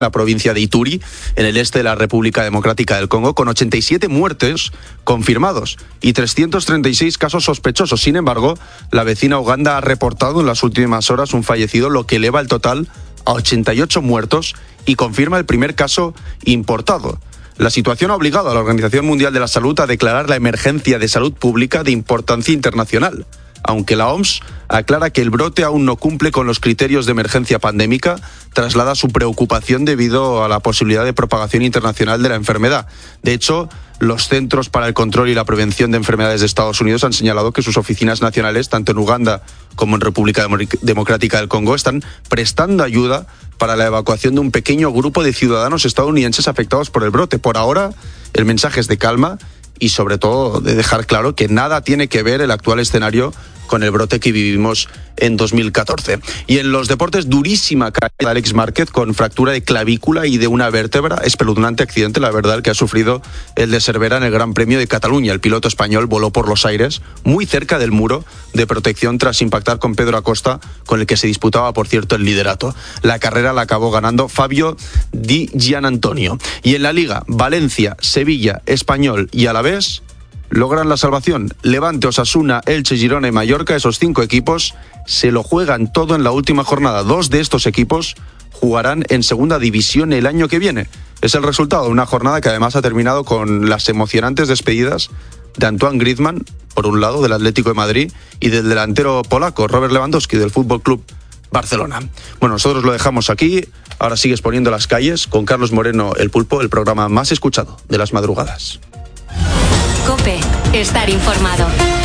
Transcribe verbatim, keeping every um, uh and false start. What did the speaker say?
la provincia de Ituri, en el este de la República Democrática del Congo, con ochenta y siete muertes confirmados y trescientos treinta y seis casos sospechosos. Sin embargo, la vecina Uganda ha reportado en las últimas horas un fallecido, lo que eleva el total a ochenta y ocho muertos y confirma el primer caso importado. La situación ha obligado a la Organización Mundial de la Salud a declarar la emergencia de salud pública de importancia internacional, aunque la O M S aclara que el brote aún no cumple con los criterios de emergencia pandémica, traslada su preocupación debido a la posibilidad de propagación internacional de la enfermedad. De hecho, los Centros para el Control y la Prevención de Enfermedades de Estados Unidos han señalado que sus oficinas nacionales, tanto en Uganda como en República Democrática del Congo, están prestando ayuda para la evacuación de un pequeño grupo de ciudadanos estadounidenses afectados por el brote. Por ahora, el mensaje es de calma y sobre todo de dejar claro que nada tiene que ver el actual escenario con el brote que vivimos en dos mil catorce. Y en los deportes, durísima caída de Alex Márquez con fractura de clavícula y de una vértebra. Espeluznante accidente, la verdad, el que ha sufrido el de Cervera en el Gran Premio de Cataluña. El piloto español voló por los aires, muy cerca del muro de protección, tras impactar con Pedro Acosta, con el que se disputaba, por cierto, el liderato. La carrera la acabó ganando Fabio Di Gianantonio. Y en la Liga, Valencia, Sevilla, Español y Alavés logran la salvación. Levante, Osasuna, Elche, Girona y Mallorca, esos cinco equipos se lo juegan todo en la última jornada. Dos de estos equipos jugarán en segunda división el año que viene. Es el resultado de una jornada que además ha terminado con las emocionantes despedidas de Antoine Griezmann, por un lado, del Atlético de Madrid, y del delantero polaco Robert Lewandowski, del Fútbol Club Barcelona. Bueno, nosotros lo dejamos aquí. Ahora sigues poniendo las calles con Carlos Moreno, El Pulpo, el programa más escuchado de las madrugadas. COPE, estar informado.